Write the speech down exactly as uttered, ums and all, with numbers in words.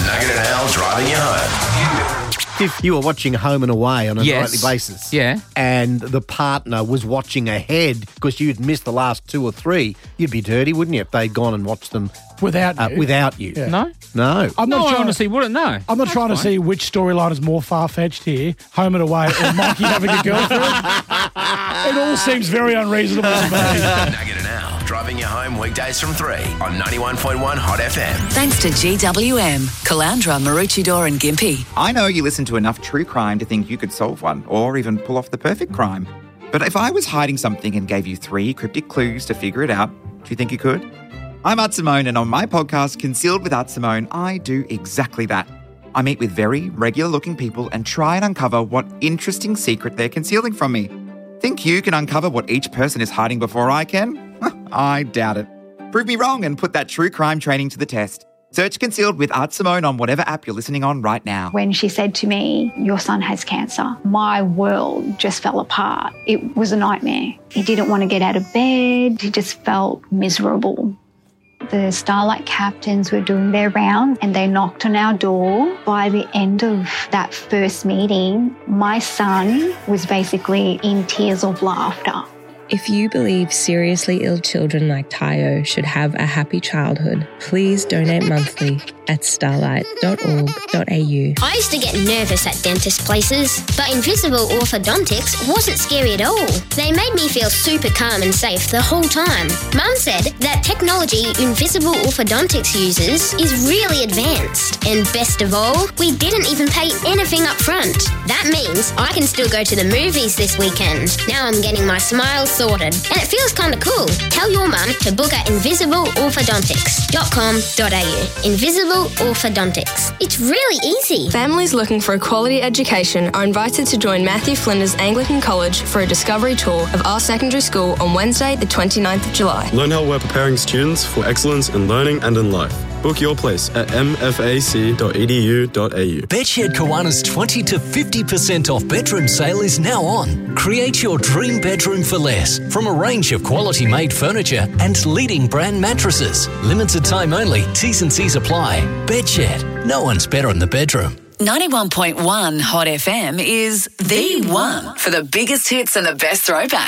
Nugget and Al driving you home. If you were watching Home and Away on a Yes. nightly basis, Yeah. and the partner was watching ahead because you'd missed the last two or three, you'd be dirty, wouldn't you, if they'd gone and watched them Without uh, you. without you? Yeah. No? No. I'm No, not I trying honestly wouldn't know. I'm not That's trying to fine. see which storyline is more far-fetched here, Home and Away or Mikey having a girlfriend. It all seems very unreasonable to me. Nugget and Al driving you home weekdays from three on ninety-one point one Hot F M. Thanks to G W M, Calandra, Maroochydore and Gympie. I know you listen to enough true crime to think you could solve one or even pull off the perfect crime. But if I was hiding something and gave you three cryptic clues to figure it out, do you think you could? I'm Art Simone, and on my podcast, Concealed with Art Simone, I do exactly that. I meet with very regular-looking people and try and uncover what interesting secret they're concealing from me. Think you can uncover what each person is hiding before I can? I doubt it. Prove me wrong and put that true crime training to the test. Search Concealed with Art Simone on whatever app you're listening on right now. When she said to me, your son has cancer, my world just fell apart. It was a nightmare. He didn't want to get out of bed. He just felt miserable. The Starlight captains were doing their round and they knocked on our door. By the end of that first meeting, my son was basically in tears of laughter. If you believe seriously ill children like Tayo should have a happy childhood, please donate monthly at starlight dot org dot a u. I used to get nervous at dentist places, but Invisible Orthodontics wasn't scary at all. They made me feel super calm and safe the whole time. Mum said that technology Invisible Orthodontics uses is really advanced. And best of all, we didn't even pay anything up front. That means I can still go to the movies this weekend. Now I'm getting my smile sorted, and it feels kind of cool. Tell your mum to book at invisible orthodontics dot com dot a u. Invisible Orthodontics. It's really easy. Families looking for a quality education are invited to join Matthew Flinders Anglican College for a discovery tour of our secondary school on Wednesday, the twenty-ninth of July. Learn how we're preparing students for excellence in learning and in life. Book your place at m f a c dot e d u dot a u. Bedshed Kiwana's twenty to fifty percent off bedroom sale is now on. Create your dream bedroom for less from a range of quality-made furniture and leading brand mattresses. Limited time only. T's and C's apply. Bedshed. No one's better in the bedroom. ninety-one point one Hot F M is the one for the biggest hits and the best throwbacks.